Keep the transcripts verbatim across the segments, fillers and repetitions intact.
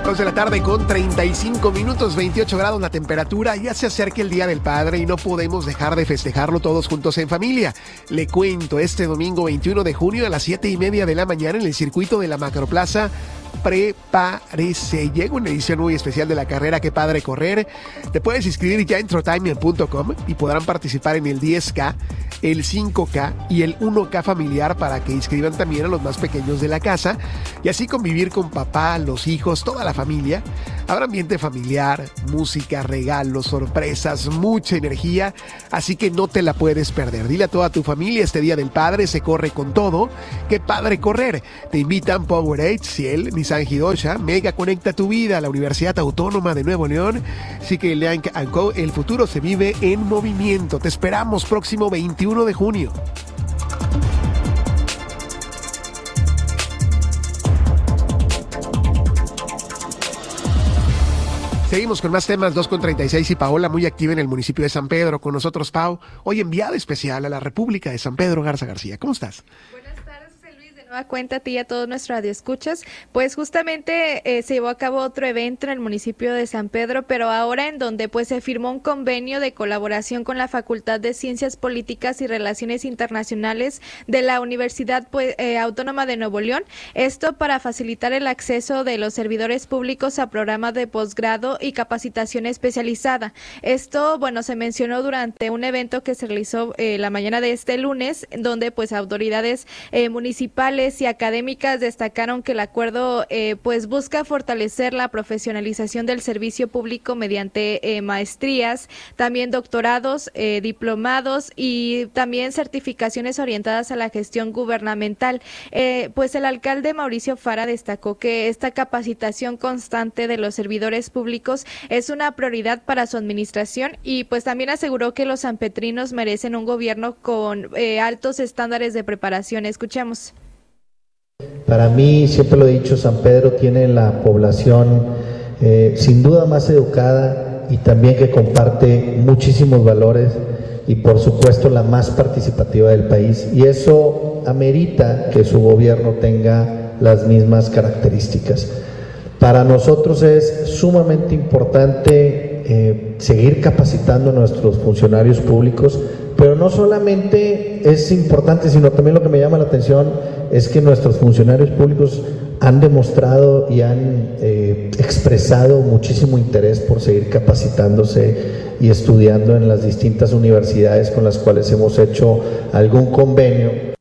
Dos de la tarde con treinta y cinco minutos, veintiocho grados la temperatura. Ya se acerca el Día del Padre y no podemos dejar de festejarlo todos juntos en familia. Le cuento, este domingo veintiuno de junio a las siete y media de la mañana en el circuito de la Macroplaza, prepárese. Llega una edición muy especial de la carrera Qué Padre Correr. Te puedes inscribir ya en trotime punto com y podrán participar en el diez K, el cinco K y el uno K familiar para que inscriban también a los más pequeños de la casa y así convivir con papá, los hijos, toda la familia. Habrá ambiente familiar, música, regalos, sorpresas, mucha energía, así que no te la puedes perder. Dile a toda tu familia, este Día del Padre se corre con todo. Qué Padre Correr. Te invitan Powerade, Ciel, Nissan Hidosha, Mega Conecta tu Vida, la Universidad Autónoma de Nuevo León, Sique Leanc and Co. El futuro se vive en movimiento. Te esperamos próximo veintiuno de junio. Seguimos con más temas, dos con treinta y seis y Paola muy activa en el municipio de San Pedro. Con nosotros, Pau, hoy enviada especial a la República de San Pedro Garza García. ¿Cómo estás? Nueva cuenta a ti y a todos nuestros radioescuchas. Pues justamente eh, se llevó a cabo otro evento en el municipio de San Pedro, pero ahora en donde pues se firmó un convenio de colaboración con la Facultad de Ciencias Políticas y Relaciones Internacionales de la Universidad pues, eh, Autónoma de Nuevo León. Esto para facilitar el acceso de los servidores públicos a programas de posgrado y capacitación especializada. Esto, bueno, se mencionó durante un evento que se realizó eh, la mañana de este lunes, donde pues autoridades eh, municipales y académicas destacaron que el acuerdo eh, pues busca fortalecer la profesionalización del servicio público mediante eh, maestrías, también doctorados, eh, diplomados y también certificaciones orientadas a la gestión gubernamental. Eh, pues el alcalde Mauricio Fara destacó que esta capacitación constante de los servidores públicos es una prioridad para su administración y pues también aseguró que los sanpetrinos merecen un gobierno con eh, altos estándares de preparación. Escuchemos. Para mí, siempre lo he dicho, San Pedro tiene la población eh, sin duda más educada y también que comparte muchísimos valores y por supuesto la más participativa del país, y eso amerita que su gobierno tenga las mismas características. Para nosotros es sumamente importante eh, seguir capacitando a nuestros funcionarios públicos, pero no solamente es importante, sino también lo que me llama la atención es que nuestros funcionarios públicos han demostrado y han eh, expresado muchísimo interés por seguir capacitándose y estudiando en las distintas universidades con las cuales hemos hecho algún convenio.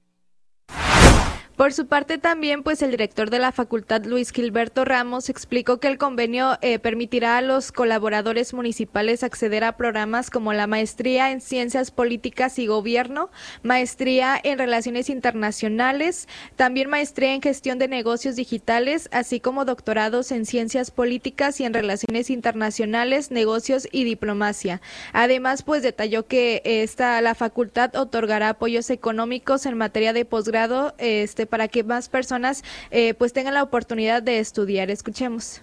Por su parte también, pues el director de la facultad, Luis Gilberto Ramos, explicó que el convenio eh, permitirá a los colaboradores municipales acceder a programas como la maestría en Ciencias Políticas y Gobierno, maestría en Relaciones Internacionales, también maestría en Gestión de Negocios Digitales, así como doctorados en Ciencias Políticas y en Relaciones Internacionales, Negocios y Diplomacia. Además, pues detalló que esta la facultad otorgará apoyos económicos en materia de posgrado, este para que más personas eh, pues tengan la oportunidad de estudiar. Escuchemos.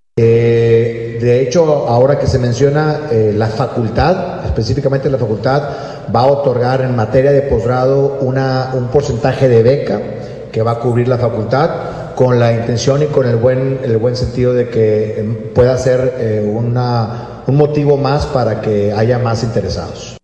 Eh, de hecho, ahora que se menciona eh, la facultad, específicamente la facultad va a otorgar en materia de posgrado una, un porcentaje de beca que va a cubrir la facultad con la intención y con el buen, el buen sentido de que eh, pueda ser eh, una, un motivo más para que haya más interesados.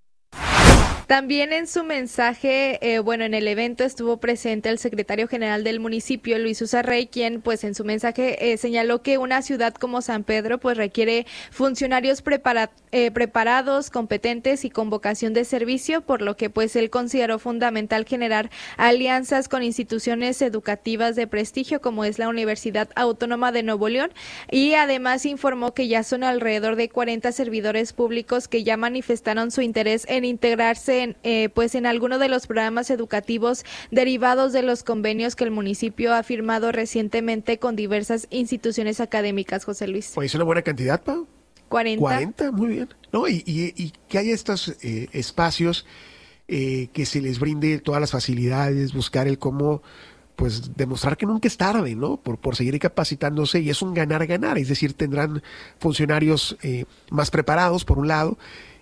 También en su mensaje, eh, bueno, en el evento estuvo presente el secretario general del municipio, Luis Usarrey, quien pues en su mensaje eh, señaló que una ciudad como San Pedro pues requiere funcionarios prepara, eh, preparados, competentes y con vocación de servicio, por lo que pues él consideró fundamental generar alianzas con instituciones educativas de prestigio como es la Universidad Autónoma de Nuevo León, y además informó que ya son alrededor de cuarenta servidores públicos que ya manifestaron su interés en integrarse En, eh, pues en alguno de los programas educativos derivados de los convenios que el municipio ha firmado recientemente con diversas instituciones académicas. José Luis. Pues es una buena cantidad, Pau. cuarenta. cuarenta, muy bien. No, y, y, y que haya estos eh, espacios eh, que se les brinde todas las facilidades, buscar el cómo pues demostrar que nunca es tarde, ¿no? Por, por seguir capacitándose, y es un ganar-ganar, es decir, tendrán funcionarios eh, más preparados por un lado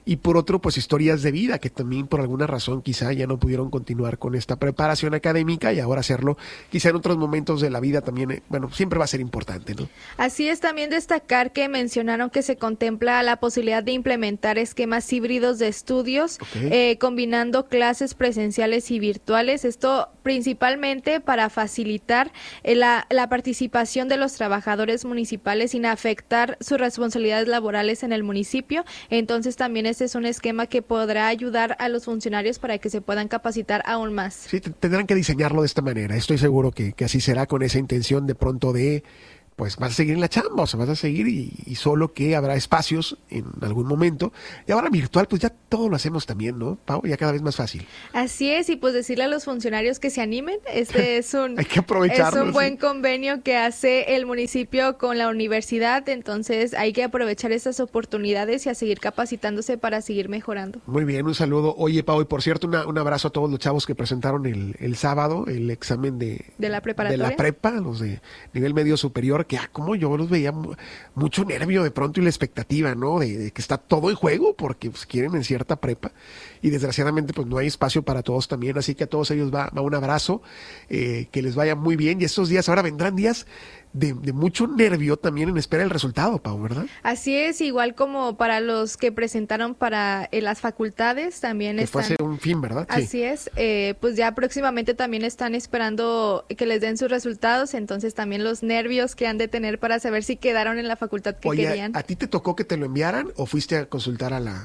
y por otro, pues historias de vida que también por alguna razón quizá ya no pudieron continuar con esta preparación académica y ahora hacerlo quizá en otros momentos de la vida también, eh, bueno, siempre va a ser importante, ¿no? Así es, también destacar que mencionaron que se contempla la posibilidad de implementar esquemas híbridos de estudios, okay. eh, combinando clases presenciales y virtuales, esto principalmente para facilitar eh, la, la participación de los trabajadores municipales sin afectar sus responsabilidades laborales en el municipio. Entonces también este es un esquema que podrá ayudar a los funcionarios para que se puedan capacitar aún más. Sí, tendrán que diseñarlo de esta manera. Estoy seguro que, que así será, con esa intención de pronto de, pues vas a seguir en la chamba, o sea, vas a seguir y, y solo que habrá espacios en algún momento. Y ahora virtual, pues ya todo lo hacemos también, ¿no, Pau? Ya cada vez más fácil. Así es, y pues decirle a los funcionarios que se animen. Este es un, Hay que aprovecharlo, es un buen sí. convenio que hace el municipio con la universidad, entonces hay que aprovechar estas oportunidades y a seguir capacitándose para seguir mejorando. Muy bien, un saludo. Oye, Pau, y por cierto, una, un abrazo a todos los chavos que presentaron el, el sábado el examen de, de la preparatoria. De la prepa, los de nivel medio superior, que ah, como yo los veía mucho nervio de pronto y la expectativa, ¿no? De, de que está todo en juego porque pues, quieren en cierta prepa y desgraciadamente pues no hay espacio para todos también, así que a todos ellos va, va un abrazo, eh, que les vaya muy bien y estos días ahora vendrán días De, de mucho nervio también en espera del resultado, Pau, ¿verdad? Así es, igual como para los que presentaron para eh, las facultades también que están. Fue hace un fin, ¿verdad? Así sí. es, eh, pues ya próximamente también están esperando que les den sus resultados, entonces también los nervios que han de tener para saber si quedaron en la facultad que Oye, querían. ¿a ti te tocó que te lo enviaran o fuiste a consultar a la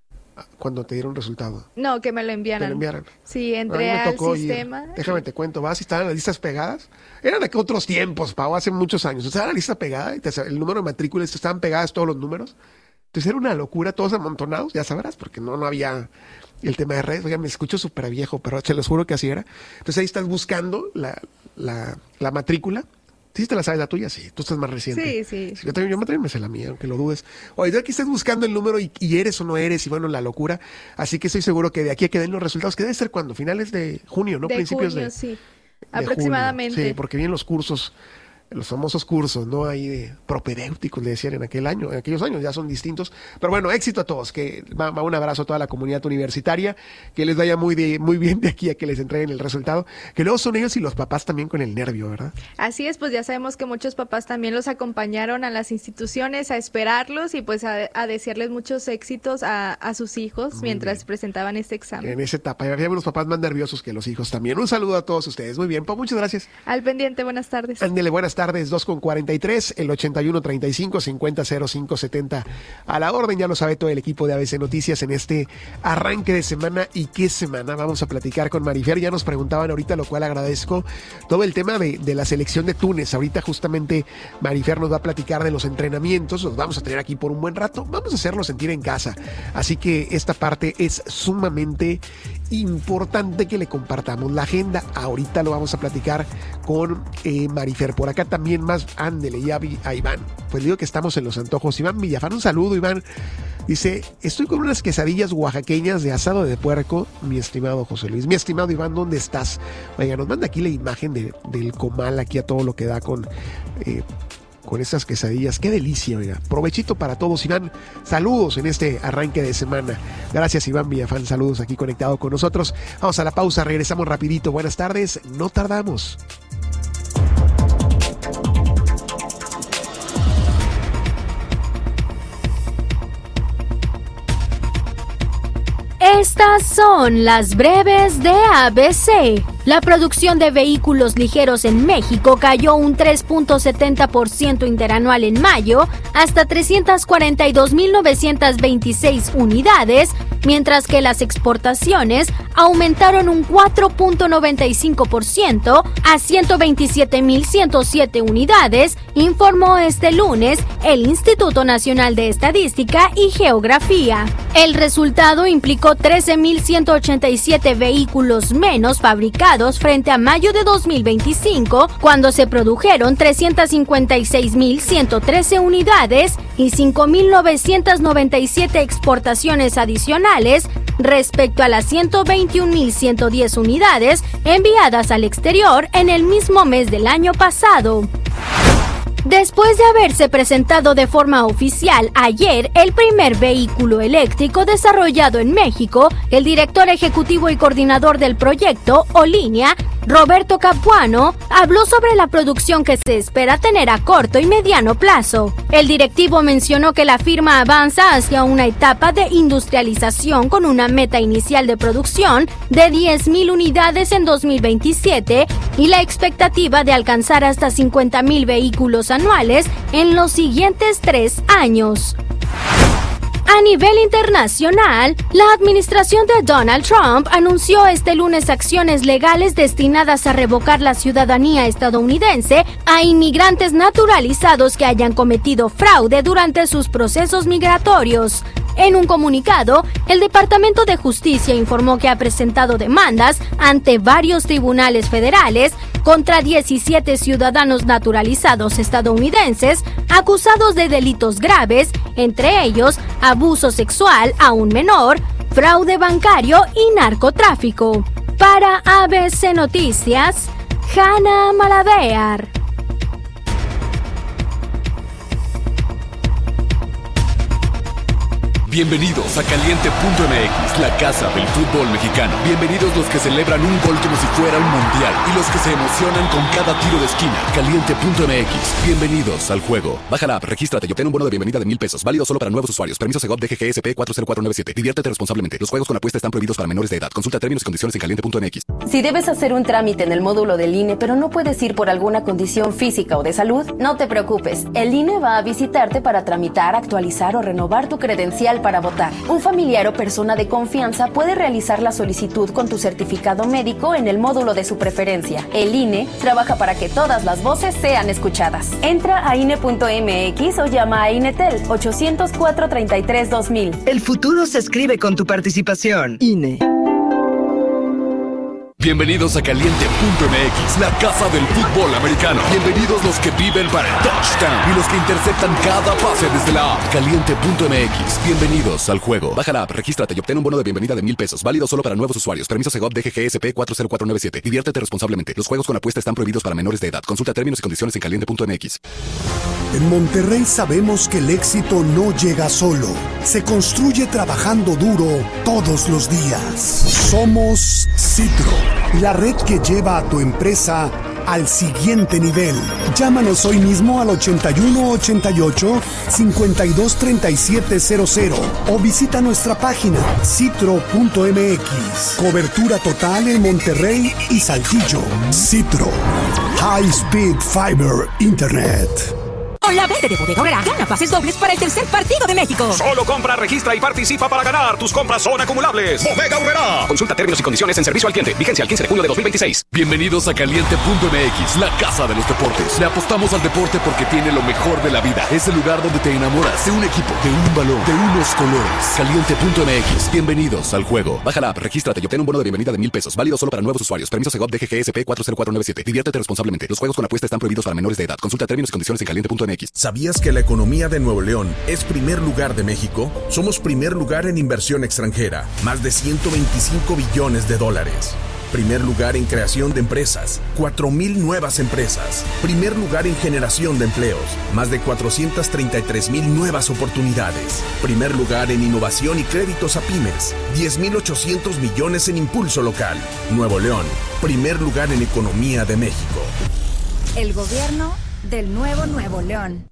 cuando te dieron resultado? No, que me lo enviaran. ¿Te lo enviaran? Sí, entré al sistema. Ir. Déjame te cuento, vas y estaban las listas pegadas. Eran de otros tiempos, Pau, hace muchos años. Estaba la lista pegada y te, el número de matrículas estaban pegadas todos los números. Entonces era una locura, todos amontonados, ya sabrás, porque no, no había el tema de redes. Oiga, me escucho súper viejo, pero te los juro que así era. Entonces ahí estás buscando la, la, la matrícula. ¿Sí te la sabes la tuya? Sí, tú estás más reciente. Sí, sí. sí yo, también, yo también me sé la mía, aunque lo dudes. Oye, de aquí estás buscando el número y, y eres o no eres, y bueno, la locura. Así que estoy seguro que de aquí a que den los resultados, que debe ser cuando, finales de junio, ¿no? De Principios junio, de sí. de aproximadamente. Junio. Sí, porque vienen los cursos, los famosos cursos, ¿no? Ahí de propedéuticos, le decían en aquel año, en aquellos años ya son distintos. Pero bueno, éxito a todos, que va, va un abrazo a toda la comunidad universitaria, que les vaya muy, de, muy bien de aquí a que les entreguen el resultado, que luego son ellos y los papás también con el nervio, ¿verdad? Así es, pues ya sabemos que muchos papás también los acompañaron a las instituciones a esperarlos y pues a, a desearles muchos éxitos a, a sus hijos muy mientras bien. presentaban este examen. En esa etapa, ya había los papás más nerviosos que los hijos también. Un saludo a todos ustedes, muy bien, pues muchas gracias. Al pendiente, buenas tardes. Ándele, buenas tardes. Tardes, dos con cuarenta y tres, el ochenta y uno treinta y cinco cincuenta cero cinco setenta a la orden, ya lo sabe todo el equipo de A B C Noticias en este arranque de semana. ¿Y qué semana? Vamos a platicar con Marifer, ya nos preguntaban ahorita, lo cual agradezco, todo el tema de, de la selección de Túnez. Ahorita justamente Marifer nos va a platicar de los entrenamientos, los vamos a tener aquí por un buen rato, vamos a hacerlo sentir en casa, así que esta parte es sumamente importante que le compartamos la agenda. Ahorita lo vamos a platicar con eh, Marifer. Por acá también más, ándele, ya vi a Iván. Pues digo que estamos en los antojos. Iván Villafán, un saludo, Iván. Dice, estoy con unas quesadillas oaxaqueñas de asado de puerco, mi estimado José Luis. Mi estimado Iván, ¿dónde estás? Oiga, nos manda aquí la imagen de, del comal, aquí a todo lo que da con... Eh, con estas quesadillas, qué delicia, oiga. Provechito para todos, Iván. Saludos en este arranque de semana. Gracias, Iván Villafán. Saludos aquí conectado con nosotros. Vamos a la pausa, regresamos rapidito. Buenas tardes, no tardamos. Estas son las breves de A B C. La producción de vehículos ligeros en México cayó un tres punto setenta por ciento interanual en mayo hasta trescientas cuarenta y dos mil novecientas veintiséis unidades, mientras que las exportaciones aumentaron un cuatro punto noventa y cinco por ciento a ciento veintisiete mil ciento siete unidades, informó este lunes el Instituto Nacional de Estadística y Geografía. El resultado implicó trece mil ciento ochenta y siete vehículos menos fabricados frente a mayo de dos mil veinticinco, cuando se produjeron trescientas cincuenta y seis mil ciento trece unidades y cinco mil novecientas noventa y siete exportaciones adicionales respecto a las ciento veintiún mil ciento diez unidades enviadas al exterior en el mismo mes del año pasado. Después de haberse presentado de forma oficial ayer el primer vehículo eléctrico desarrollado en México, el director ejecutivo y coordinador del proyecto, Olinea, Roberto Capuano, habló sobre la producción que se espera tener a corto y mediano plazo. El directivo mencionó que la firma avanza hacia una etapa de industrialización con una meta inicial de producción de diez mil unidades en dos mil veintisiete y la expectativa de alcanzar hasta cincuenta mil vehículos anuales en los siguientes tres años. A nivel internacional, la administración de Donald Trump anunció este lunes acciones legales destinadas a revocar la ciudadanía estadounidense a inmigrantes naturalizados que hayan cometido fraude durante sus procesos migratorios. En un comunicado, el Departamento de Justicia informó que ha presentado demandas ante varios tribunales federales contra diecisiete ciudadanos naturalizados estadounidenses acusados de delitos graves, entre ellos abuso sexual a un menor, fraude bancario y narcotráfico. Para A B C Noticias, Hanna Maladear. Bienvenidos a Caliente punto M X, la casa del fútbol mexicano. Bienvenidos los que celebran un gol como si fuera un mundial y los que se emocionan con cada tiro de esquina. Caliente punto M X, bienvenidos al juego. Baja la app, regístrate y obtén un bono de bienvenida de mil pesos, válido solo para nuevos usuarios. Permiso Segov D G G S P cuatro cero cuatro nueve siete. Diviértete responsablemente. Los juegos con apuesta están prohibidos para menores de edad. Consulta términos y condiciones en Caliente punto M X. Si debes hacer un trámite en el módulo del I N E, pero no puedes ir por alguna condición física o de salud, no te preocupes. El I N E va a visitarte para tramitar, actualizar o renovar tu credencial para votar. Un familiar o persona de confianza puede realizar la solicitud con tu certificado médico en el módulo de su preferencia. El I N E trabaja para que todas las voces sean escuchadas. Entra a I N E punto M X o llama a INETEL ochocientos cuatro treinta y tres dos mil. El futuro se escribe con tu participación. I N E. Bienvenidos a Caliente punto M X, la casa del fútbol americano. Bienvenidos los que viven para el touchdown y los que interceptan cada pase desde la app. Caliente punto M X, bienvenidos al juego. Baja la app, regístrate y obtén un bono de bienvenida de mil pesos, válido solo para nuevos usuarios. Permiso Segov D G G S P cuatro cero cuatro nueve siete. Diviértete responsablemente. Los juegos con apuesta están prohibidos para menores de edad. Consulta términos y condiciones en Caliente punto M X. En Monterrey sabemos que el éxito no llega solo. Se construye trabajando duro todos los días. Somos Citro, la red que lleva a tu empresa al siguiente nivel. Llámanos hoy mismo al ochenta y uno ochenta y ocho cincuenta y dos treinta y siete cero cero o visita nuestra página citro punto M X. Cobertura total en Monterrey y Saltillo. Citro, High Speed Fiber Internet. Con la verde de Bodega Aurrerá, gana pases dobles para el tercer partido de México. Solo compra, registra y participa para ganar. Tus compras son acumulables. Bodega Aurrerá. Consulta términos y condiciones en servicio al cliente. Vigencia el quince de junio de dos mil veintiséis. Bienvenidos a Caliente punto M X, la casa de los deportes. Le apostamos al deporte porque tiene lo mejor de la vida. Es el lugar donde te enamoras de un equipo, de un balón, de unos colores. Caliente punto M X, bienvenidos al juego. Baja la app, regístrate y obtén un bono de bienvenida de mil pesos, válido solo para nuevos usuarios. Permiso Segov D G G S P cuatro cero cuatro nueve siete. Diviértete responsablemente. Los juegos con apuesta están prohibidos para menores de edad. Consulta términos y condiciones en Caliente punto M X. ¿Sabías que la economía de Nuevo León es primer lugar de México? Somos primer lugar en inversión extranjera, más de ciento veinticinco billones de dólares. Primer lugar en creación de empresas, cuatro mil nuevas empresas. Primer lugar en generación de empleos, más de cuatrocientas treinta y tres mil nuevas oportunidades. Primer lugar en innovación y créditos a pymes, diez mil ochocientos millones en impulso local. Nuevo León, primer lugar en economía de México. El gobierno del nuevo Nuevo León.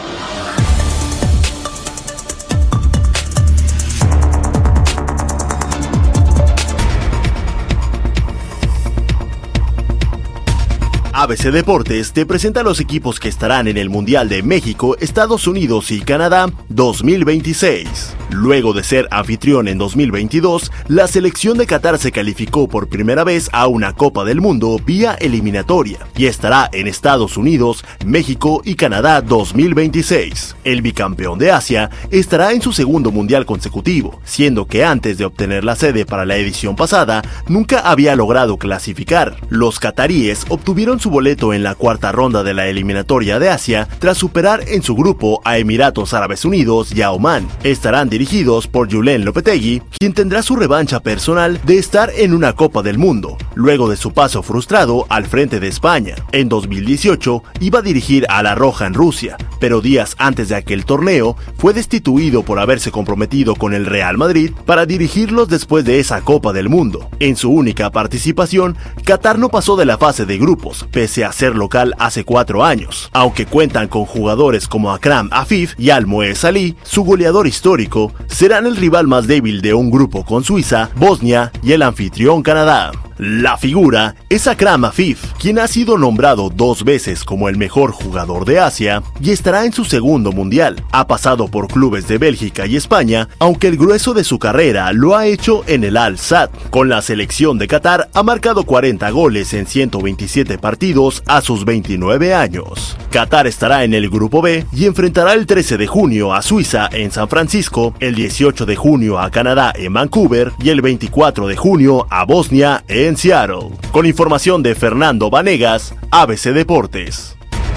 A B C Deportes te presenta los equipos que estarán en el Mundial de México, Estados Unidos y Canadá dos mil veintiséis. Luego de ser anfitrión en dos mil veintidós, la selección de Qatar se calificó por primera vez a una Copa del Mundo vía eliminatoria y estará en Estados Unidos, México y Canadá dos mil veintiséis. El bicampeón de Asia estará en su segundo Mundial consecutivo, siendo que antes de obtener la sede para la edición pasada, nunca había logrado clasificar. Los cataríes obtuvieron su boleto en la cuarta ronda de la eliminatoria de Asia tras superar en su grupo a Emiratos Árabes Unidos y a Omán. Estarán dirigidos por Julen Lopetegui, quien tendrá su revancha personal de estar en una Copa del Mundo, luego de su paso frustrado al frente de España. En dos mil dieciocho iba a dirigir a La Roja en Rusia, pero días antes de aquel torneo fue destituido por haberse comprometido con el Real Madrid para dirigirlos después de esa Copa del Mundo. En su única participación, Qatar no pasó de la fase de grupos, pese a ser local hace cuatro años. Aunque cuentan con jugadores como Akram Afif y Al-Moez Ali, su goleador histórico, serán el rival más débil de un grupo con Suiza, Bosnia y el anfitrión Canadá. La figura es Akram Afif, quien ha sido nombrado dos veces como el mejor jugador de Asia y estará en su segundo mundial. Ha pasado por clubes de Bélgica y España, aunque el grueso de su carrera lo ha hecho en el Al-Sadd. Con la selección de Qatar ha marcado cuarenta goles en ciento veintisiete partidos a sus veintinueve años. Qatar estará en el grupo B y enfrentará el trece de junio a Suiza en San Francisco, el dieciocho de junio a Canadá en Vancouver y el veinticuatro de junio a Bosnia en en Seattle. Con información de Fernando Vanegas, A B C Deportes.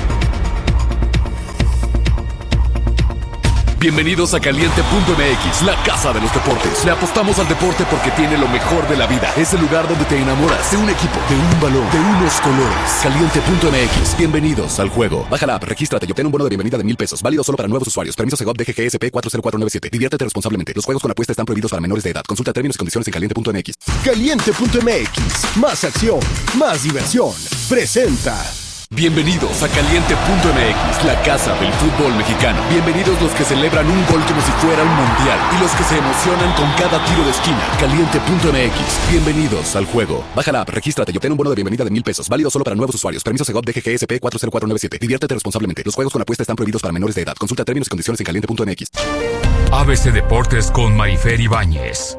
Bienvenidos a Caliente punto M X, la casa de los deportes. Le apostamos al deporte porque tiene lo mejor de la vida. Es el lugar donde te enamoras de un equipo, de un balón, de unos colores. Caliente punto M X, bienvenidos al juego. Baja la app, regístrate y obtén un bono de bienvenida de mil pesos. Válido solo para nuevos usuarios. Permiso Segov D G G S P cuatro cero cuatro nueve siete. Diviértete responsablemente. Los juegos con apuesta están prohibidos para menores de edad. Consulta términos y condiciones en Caliente punto M X. Caliente punto M X, más acción, más diversión. Presenta. Bienvenidos a Caliente punto M X, la casa del fútbol mexicano. Bienvenidos los que celebran un gol como si fuera un mundial y los que se emocionan con cada tiro de esquina. Caliente punto M X, bienvenidos al juego. Baja la app, regístrate y obtén un bono de bienvenida de mil pesos. Válido solo para nuevos usuarios. Permiso Segov D G G S P cuatro cero cuatro nueve siete. Diviértete responsablemente. Los juegos con apuesta están prohibidos para menores de edad. Consulta términos y condiciones en Caliente punto M X. A B C Deportes con Marifer Ibáñez.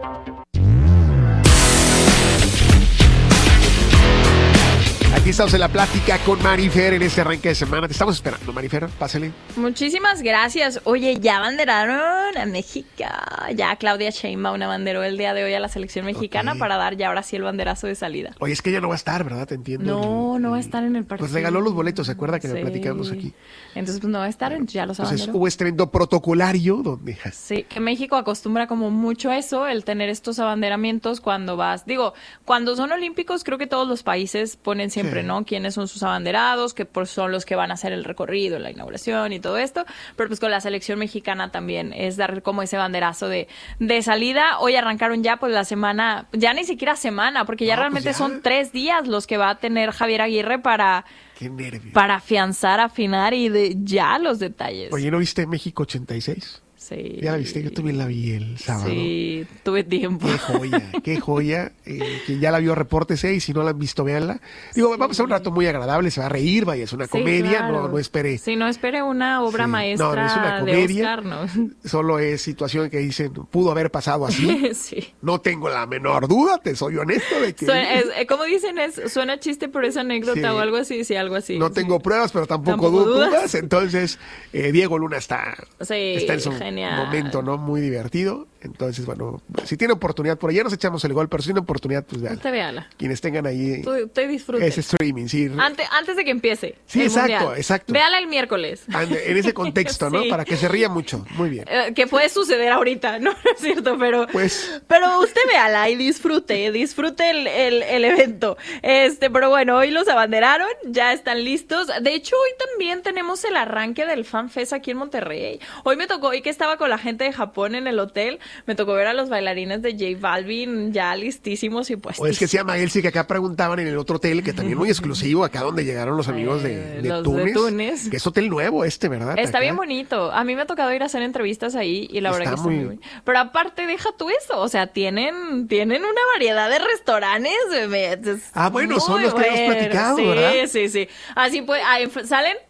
Aquí estamos en la plática con Marifer en este arranque de semana. Te estamos esperando, Marifer. Pásale. Muchísimas gracias. Oye, ya abanderaron a México. Ya Claudia Sheinbaum abanderó el día de hoy a la selección mexicana okay. para dar ya ahora sí el banderazo de salida. Oye, es que ella no va a estar, ¿verdad? Te entiendo. No, el, no va a estar en el partido. Pues regaló los boletos, ¿se acuerda que sí. lo platicamos aquí? Entonces, pues no va a estar, entonces ya los abanderó. Entonces hubo este evento protocolario donde... Sí, que México acostumbra como mucho eso, el tener estos abanderamientos cuando vas... Digo, cuando son olímpicos, creo que todos los países ponen siempre, sí. ¿no? Quiénes son sus abanderados, que por son los que van a hacer el recorrido, la inauguración y todo esto, pero pues con la selección mexicana también es dar como ese banderazo de, de salida. Hoy arrancaron ya pues la semana, ya ni siquiera semana, porque ya no, realmente pues ya. son tres días los que va a tener Javier Aguirre para, Qué nervio. para afianzar, afinar y de ya los detalles. Oye, ¿no viste México ochenta y seis? Sí. Ya la viste, yo también la vi el sábado. Sí, tuve tiempo. Qué joya, qué joya. Eh, quien ya la vio, repórtese, y si no la han visto, véanla. Digo, sí. vamos a un rato muy agradable, se va a reír, vaya, es una sí, comedia, claro. no, no espere. Sí, no espere una obra sí. maestra no, no es una comedia, de Oscar, ¿no? Solo es situación que dicen, pudo haber pasado así. sí. No tengo la menor duda, te soy honesto de que... Suena, es, como dicen, es suena chiste, pero es anécdota sí. o algo así, sí, algo así. No sí. tengo pruebas, pero tampoco, tampoco dudas. dudas. Entonces, eh, Diego Luna está, sí, está en su genial. momento, ¿no? Muy divertido. Entonces, bueno, si tiene oportunidad, por allá nos echamos el gol, pero si tiene oportunidad, pues vean. Usted véala. Quienes tengan ahí. Usted disfrute. Ese streaming, sí. Antes, antes de que empiece. Sí, el exacto, mundial. exacto. Véala el miércoles. En ese contexto, ¿no? sí. Para que se ría mucho. Muy bien. Eh, que puede suceder ahorita, ¿no? No es cierto, pero. Pues. Pero usted véala y disfrute, disfrute el, el, el evento. Este, pero bueno, hoy los abanderaron, ya están listos. De hecho, hoy también tenemos el arranque del Fan Fest aquí en Monterrey. Hoy me tocó, hoy que estaba con la gente de Japón en el hotel, me tocó ver a los bailarines de J Balvin ya listísimos y puestísimos. O es que se llama Elsie, que acá preguntaban en el otro hotel, que también muy exclusivo, acá donde llegaron los amigos de, de, los Túnez, de Túnez. Que es hotel nuevo este, ¿verdad? Está acá. bien bonito. A mí me ha tocado ir a hacer entrevistas ahí y la está verdad que muy... está muy bonito. Pero aparte, deja tú eso. O sea, tienen, tienen una variedad de restaurantes. Ah, bueno, son los que hemos platicado, sí, ¿verdad? Sí, sí, sí. Así pues, ahí salen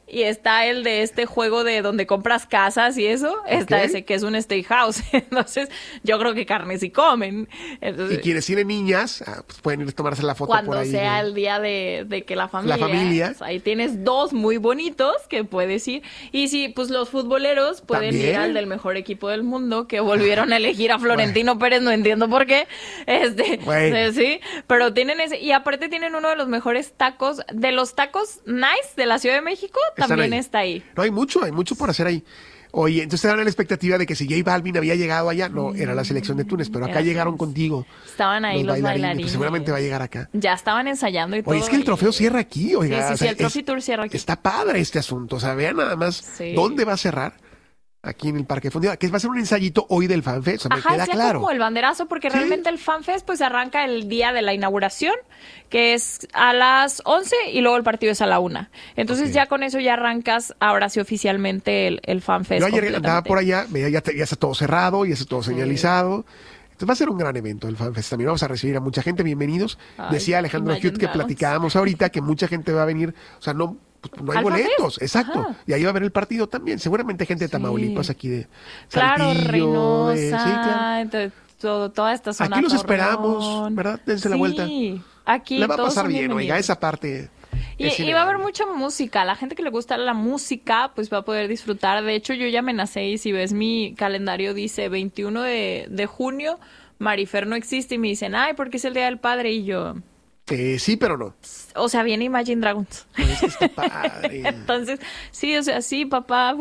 y está el de este juego de donde compras casas y eso, está okay. ese que es un steakhouse. Entonces, yo creo que carne sí comen. Entonces, y quienes tienen niñas, pues pueden ir a tomarse la foto cuando por ahí. Cuando sea de... el día de, de que la familia... La familia. Pues ahí tienes dos muy bonitos que puedes ir. Y sí, pues los futboleros pueden ¿También? ir al del mejor equipo del mundo, que volvieron a elegir a Florentino bueno. Pérez, no entiendo por qué. Este, bueno. Sí, pero tienen ese... Y aparte tienen uno de los mejores tacos, de los tacos nice de la Ciudad de México, también ahí. Está ahí. No, hay mucho, hay mucho por hacer ahí. Oye, entonces estaban en la expectativa de que si J Balvin había llegado allá, no, era la selección de Túnez, pero acá era llegaron Túnez. Contigo. Estaban ahí los, los bailarines. bailarines. Pues seguramente va a llegar acá. Ya estaban ensayando y todo. Oye, es que el trofeo cierra aquí, oiga. Sí, sí, o sea, sí, el Trophy es, Tour cierra aquí. Está padre este asunto, o sea, vean nada más sí. dónde va a cerrar. Aquí en el Parque Fundido, que va a ser un ensayito hoy del FanFest, o sea, Ajá, me queda sea claro. Como el banderazo, porque ¿Sí? realmente el FanFest pues arranca el día de la inauguración, que es a las once y luego el partido es a la una. Entonces okay. ya con eso ya arrancas ahora sí oficialmente el, el FanFest. Yo ayer andaba por allá, ya, ya, ya está todo cerrado, ya está todo sí. señalizado. Entonces va a ser un gran evento el FanFest. También vamos a recibir a mucha gente, bienvenidos. Ay, Decía Alejandro Hute que platicábamos ahorita que mucha gente va a venir, o sea, no... Pues no hay boletos, FanFest? Exacto. Ajá. Y ahí va a haber el partido también. Seguramente gente de sí. Tamaulipas, aquí de Claro, Saltillo, Reynosa, de, sí, claro. de, todo, toda esta zona. Aquí los esperamos, ¿verdad? Dense sí. la vuelta. Aquí le va a pasar bien, bienvenidos. Oiga, esa parte. Y, y va a haber mucha música. La gente que le gusta la música, pues va a poder disfrutar. De hecho, yo ya me nací y si ves mi calendario dice veintiuno de junio, Marifer no existe y me dicen, ay, porque es el Día del Padre y yo... Eh, sí, pero no. O sea, viene Imagine Dragons. Pues es que está padre. Entonces, sí, o sea, sí, papá,